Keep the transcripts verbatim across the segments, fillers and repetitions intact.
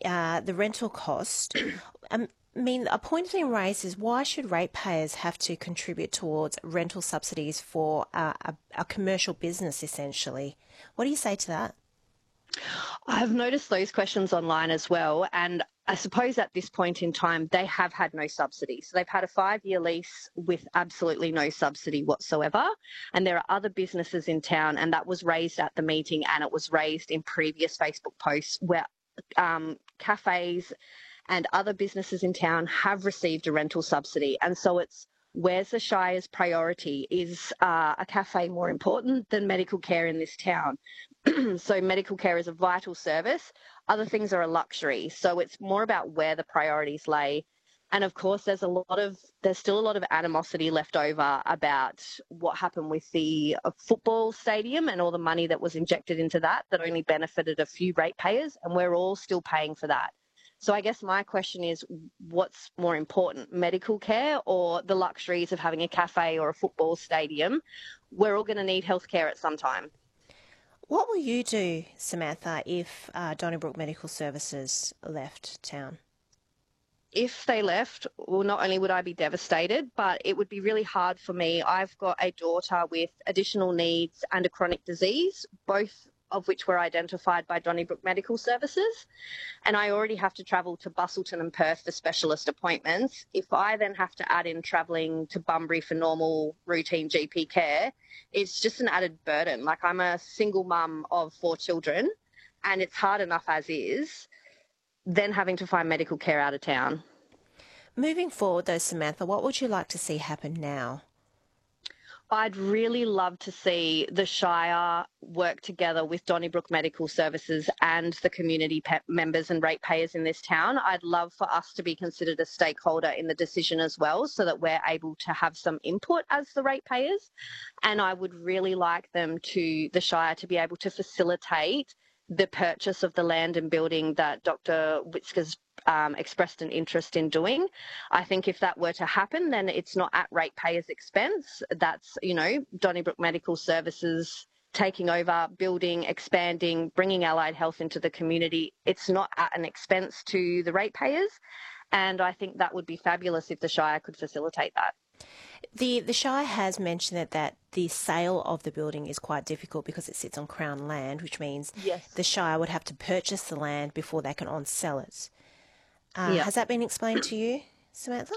uh, the rental cost. um, I mean, a point being raised is why should ratepayers have to contribute towards rental subsidies for uh, a, a commercial business, essentially? What do you say to that? I've noticed those questions online as well. And I suppose at this point in time, they have had no subsidy. So they've had a five-year lease with absolutely no subsidy whatsoever. And there are other businesses in town, and that was raised at the meeting, and it was raised in previous Facebook posts where um, cafes and other businesses in town have received a rental subsidy. And so it's where's the Shire's priority? Is uh, a cafe more important than medical care in this town? So medical care is a vital service. Other things are a luxury. So it's more about where the priorities lay. And of course, there's a lot of there's still a lot of animosity left over about what happened with the uh, football stadium and all the money that was injected into that that only benefited a few ratepayers, and we're all still paying for that. So I guess my question is, what's more important, medical care or the luxuries of having a cafe or a football stadium? We're all going to need healthcare at some time. What will you do, Samantha, if uh, Donnybrook Medical Services left town? If they left, well, not only would I be devastated, but it would be really hard for me. I've got a daughter with additional needs and a chronic disease, both of which were identified by Donnybrook Medical Services. And I already have to travel to Busselton and Perth for specialist appointments. If I then have to add in travelling to Bunbury for normal routine G P care, it's just an added burden. Like, I'm a single mum of four children, and it's hard enough as is, then having to find medical care out of town. Moving forward though, Samantha, what would you like to see happen now? I'd really love to see the Shire work together with Donnybrook Medical Services and the community pe- members and ratepayers in this town. I'd love for us to be considered a stakeholder in the decision as well, so that we're able to have some input as the ratepayers. And I would really like them to, the Shire, to be able to facilitate the purchase of the land and building that Doctor Witzker's um, expressed an interest in doing. I think if that were to happen, then it's not at ratepayers' expense. That's, you know, Donnybrook Medical Services taking over, building, expanding, bringing allied health into the community. It's not at an expense to the ratepayers. And I think that would be fabulous if the Shire could facilitate that. The the Shire has mentioned that, that the sale of the building is quite difficult because it sits on Crown land, which means yes. the Shire would have to purchase the land before they can on-sell it. Uh, yep. Has that been explained to you, Samantha?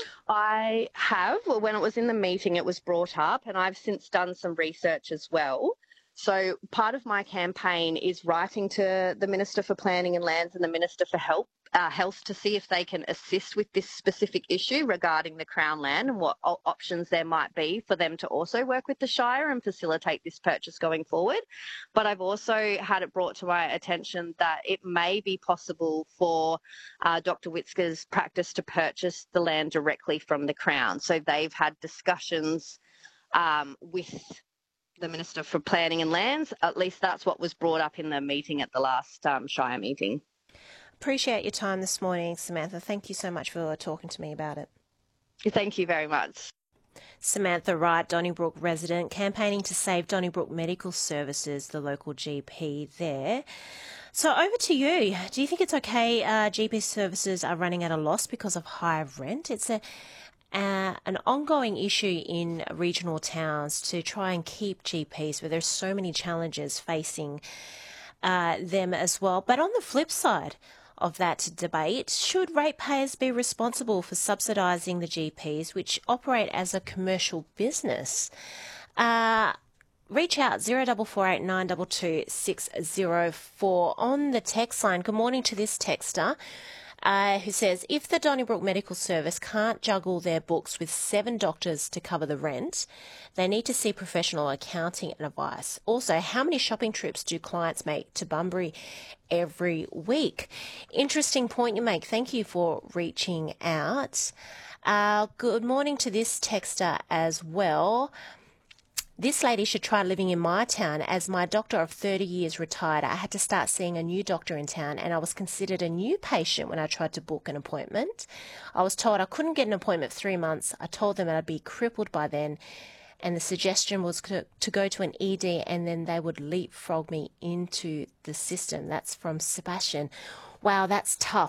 I have. Well, when it was in the meeting, it was brought up, and I've since done some research as well. So part of my campaign is writing to the Minister for Planning and Lands and the Minister for Health, uh, Health to see if they can assist with this specific issue regarding the Crown land and what o- options there might be for them to also work with the Shire and facilitate this purchase going forward. But I've also had it brought to my attention that it may be possible for uh, Doctor Witzker's practice to purchase the land directly from the Crown. So they've had discussions um, with the Minister for Planning and Lands. At least that's what was brought up in the meeting at the last um, Shire meeting. Appreciate your time this morning, Samantha. Thank you so much for talking to me about it. Thank you very much. Samantha Wright, Donnybrook resident, campaigning to save Donnybrook Medical Services, the local G P there. So over to you. Do you think it's okay uh, G P services are running at a loss because of higher rent? It's a Uh, an ongoing issue in regional towns to try and keep G Ps where there's so many challenges facing uh, them as well. But on the flip side of that debate, should ratepayers be responsible for subsidising the G Ps which operate as a commercial business? Uh, reach out zero four four eight nine two two six zero four on the text line. Good morning to this texter. Uh, who says, if the Donnybrook Medical Service can't juggle their books with seven doctors to cover the rent, they need to see professional accounting and advice. Also, how many shopping trips do clients make to Bunbury every week? Interesting point you make. Thank you for reaching out. Uh, good morning to this texter as well. This lady should try living in my town. As my doctor of thirty years retired, I had to start seeing a new doctor in town, and I was considered a new patient when I tried to book an appointment. I was told I couldn't get an appointment for three months. I told them I'd be crippled by then, and the suggestion was to, to go to an E D, and then they would leapfrog me into the system. That's from Sebastian. Wow, that's tough.